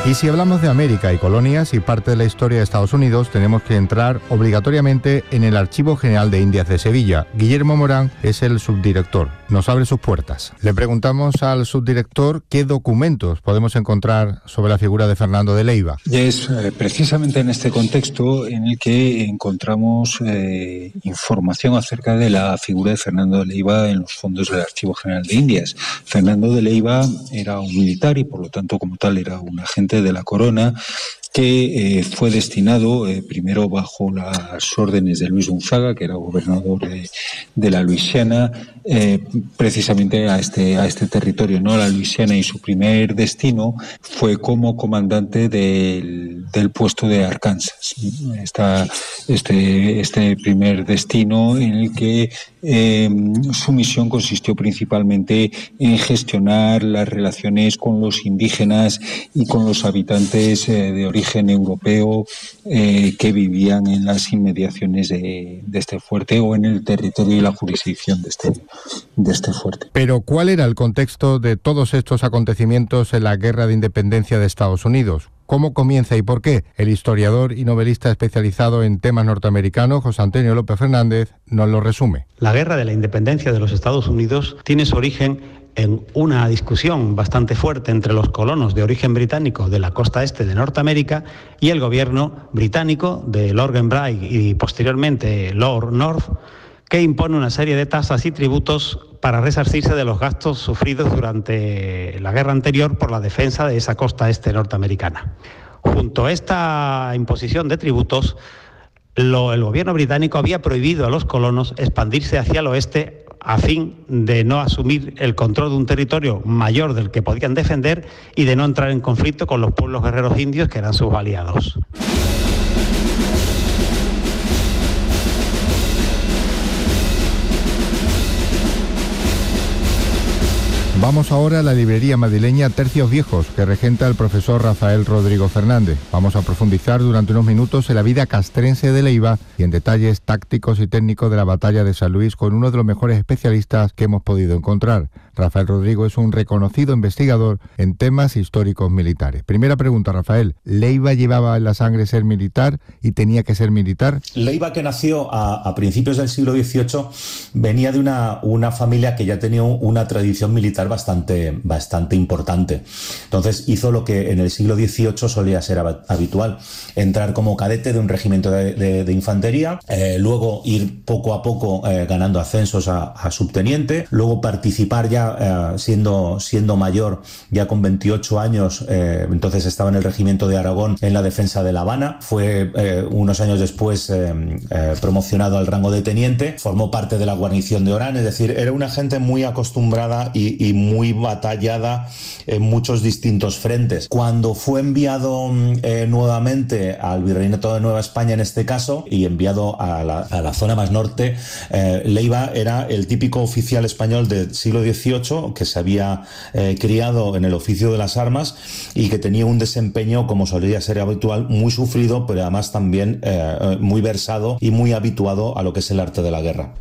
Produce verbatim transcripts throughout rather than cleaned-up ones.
Y si hablamos de América y colonias y parte de la historia de Estados Unidos, tenemos que entrar obligatoriamente en el Archivo General de Indias de Sevilla. Guillermo Morán es el subdirector. Nos abre sus puertas. Le preguntamos al subdirector qué documentos podemos encontrar sobre la figura de Fernando de Leiva. Y es eh, precisamente en este contexto en el que encontramos eh, información acerca de la figura de Fernando de Leiva en los fondos del Archivo General de Indias. Fernando de Leiva era un militar y por lo tanto como tal era un agente de la corona que eh, fue destinado eh, primero bajo las órdenes de Luis Gonzaga, que era gobernador de, de la Luisiana, eh, precisamente a este, a este territorio, ¿no? La Luisiana, y su primer destino fue como comandante del, del puesto de Arkansas. Esta, este, este primer destino en el que eh, su misión consistió principalmente en gestionar las relaciones con los indígenas y con los habitantes eh, de origen europeo eh, que vivían en las inmediaciones de, de este fuerte o en el territorio y la jurisdicción de este, de este fuerte. Pero ¿cuál era el contexto de todos estos acontecimientos en la Guerra de Independencia de Estados Unidos? ¿Cómo comienza y por qué? El historiador y novelista especializado en temas norteamericanos, José Antonio López Fernández, nos lo resume. La Guerra de la Independencia de los Estados Unidos tiene su origen en una discusión bastante fuerte entre los colonos de origen británico de la costa este de Norteamérica y el gobierno británico de Lord Glenbrigh y posteriormente Lord North, que impone una serie de tasas y tributos para resarcirse de los gastos sufridos durante la guerra anterior por la defensa de esa costa este norteamericana. Junto a esta imposición de tributos, lo, el gobierno británico había prohibido a los colonos expandirse hacia el oeste a fin de no asumir el control de un territorio mayor del que podían defender y de no entrar en conflicto con los pueblos guerreros indios que eran sus aliados. Vamos ahora a la librería madrileña Tercios Viejos, que regenta el profesor Rafael Rodrigo Fernández. Vamos a profundizar durante unos minutos en la vida castrense de Leiva y en detalles tácticos y técnicos de la batalla de San Luis con uno de los mejores especialistas que hemos podido encontrar. Rafael Rodrigo es un reconocido investigador en temas históricos militares. Primera pregunta, Rafael. ¿Leiva llevaba en la sangre ser militar y tenía que ser militar? Leiva, que nació a, a principios del siglo dieciocho, venía de una, una familia que ya tenía una tradición militar bastante, bastante importante. Entonces hizo lo que en el siglo dieciocho solía ser habitual: entrar como cadete de un regimiento de, de, de infantería, eh, luego ir poco a poco eh, ganando ascensos a, a subteniente, luego participar ya eh, siendo, siendo mayor, ya con veintiocho años, eh, entonces estaba en el regimiento de Aragón en la defensa de La Habana, fue eh, unos años después eh, eh, promocionado al rango de teniente, formó parte de la guarnición de Orán, es decir, era una gente muy acostumbrada y, y muy batallada en muchos distintos frentes. Cuando fue enviado eh, nuevamente al Virreinato de Nueva España en este caso, y enviado a la, a la zona más norte, eh, Leiva era el típico oficial español del siglo dieciocho que se había eh, criado en el oficio de las armas y que tenía un desempeño, como solía ser habitual, muy sufrido, pero además también eh, muy versado y muy habituado a lo que es el arte de la guerra.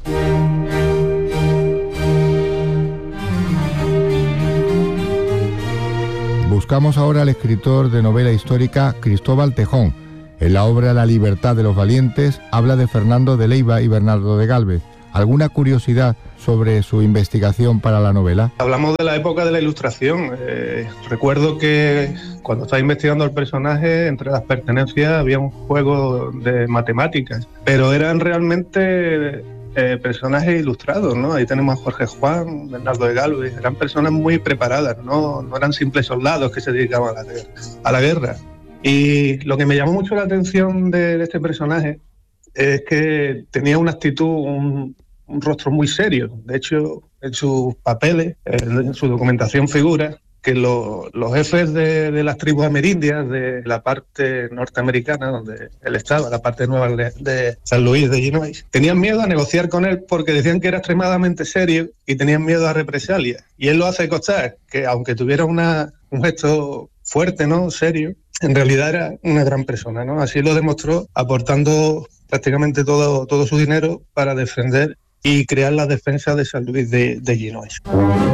Buscamos ahora al escritor de novela histórica Cristóbal Tejón. En la obra La libertad de los valientes habla de Fernando de Leiva y Bernardo de Gálvez. ¿Alguna curiosidad sobre su investigación para la novela? Hablamos de la época de la Ilustración. Eh, recuerdo que cuando estaba investigando el personaje, entre las pertenencias había un juego de matemáticas, pero eran realmente eh, personajes ilustrados, ¿no? Ahí tenemos a Jorge Juan, Bernardo de Gálvez, eran personas muy preparadas, no, no eran simples soldados que se dedicaban a la, a la guerra. Y lo que me llamó mucho la atención de, de este personaje es que tenía una actitud, un, un rostro muy serio. De hecho, en sus papeles, en su documentación figura que lo, los jefes de, de las tribus amerindias de la parte norteamericana, donde él estaba, la parte nueva de, de San Luis de Illinois, tenían miedo a negociar con él porque decían que era extremadamente serio y tenían miedo a represalias. Y él lo hace constar que, aunque tuviera una, un gesto fuerte, ¿no?, serio, en realidad era una gran persona, ¿no? Así lo demostró aportando prácticamente todo, todo su dinero para defender y crear la defensa de San Luis de, de Illinois.